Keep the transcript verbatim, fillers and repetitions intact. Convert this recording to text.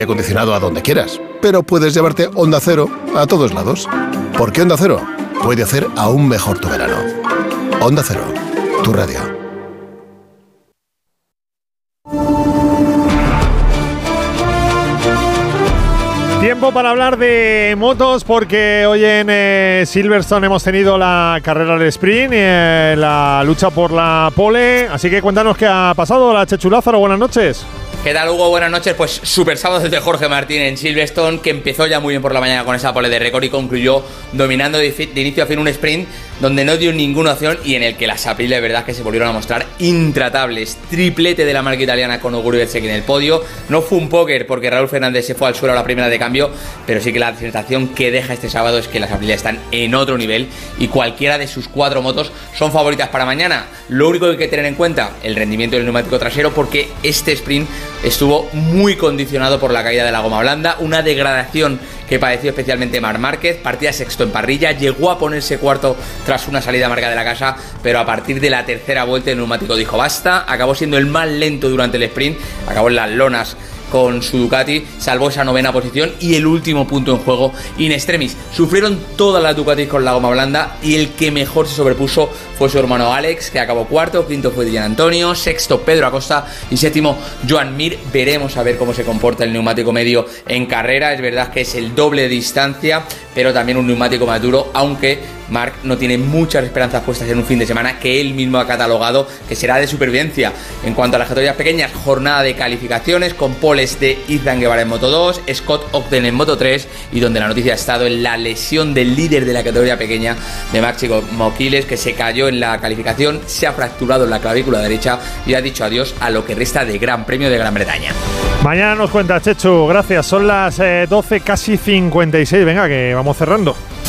acondicionado a donde quieras, pero puedes llevarte Onda Cero a todos lados. Porque Onda Cero puede hacer aún mejor tu verano. Onda Cero, tu radio. Tiempo para hablar de motos porque hoy en eh, Silverstone hemos tenido la carrera del sprint, eh, la lucha por la pole, así que cuéntanos qué ha pasado. La Chechu Lázaro, buenas noches. ¿Qué tal, Hugo? Buenas noches. Pues super sábado desde Jorge Martín en Silverstone, que empezó ya muy bien por la mañana con esa pole de récord y concluyó dominando de, de inicio a fin un sprint donde no dio ninguna opción y en el que las Aprilia de verdad que se volvieron a mostrar intratables. Triplete de la marca italiana con Ogurielsek en el podio. No fue un póker porque Raúl Fernández se fue al suelo a la primera de cambio, pero sí que la sensación que deja este sábado es que las Aprilia están en otro nivel y cualquiera de sus cuatro motos son favoritas para mañana. Lo único que hay que tener en cuenta, el rendimiento del neumático trasero, porque este sprint estuvo muy condicionado por la caída de la goma blanda, una degradación que padeció especialmente Marc Márquez. Partía sexto en parrilla, llegó a ponerse cuarto tras una salida marca de la casa, pero a partir de la tercera vuelta el neumático dijo basta, acabó siendo el más lento durante el sprint, acabó en las lonas con su Ducati, salvó esa novena posición y el último punto en juego in extremis. Sufrieron todas las Ducatis con la goma blanda y el que mejor se sobrepuso fue su hermano Alex, que acabó cuarto, quinto fue Gian Antonio, sexto Pedro Acosta y séptimo Joan Mir. Veremos a ver cómo se comporta el neumático medio en carrera. Es verdad que es el doble de distancia, pero también un neumático más duro, aunque Marc no tiene muchas esperanzas puestas en un fin de semana que él mismo ha catalogado que será de supervivencia. En cuanto a las categorías pequeñas, jornada de calificaciones con poles de Izan Guevara en Moto dos, Scott Ogden en Moto tres y donde la noticia ha estado en la lesión del líder de la categoría pequeña de Máximo Moquiles, que se cayó en la calificación, se ha fracturado la clavícula derecha y ha dicho adiós a lo que resta de Gran Premio de Gran Bretaña. Mañana nos cuenta Chechu, gracias, son las eh, doce, casi cincuenta y seis, venga que vamos cerrando.